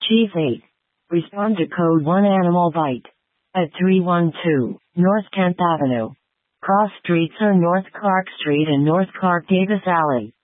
Chief 8. Respond to code 1 Animal Bite. At 312 North 10th Avenue. Cross streets are North Clark Street and North Clark Davis Alley.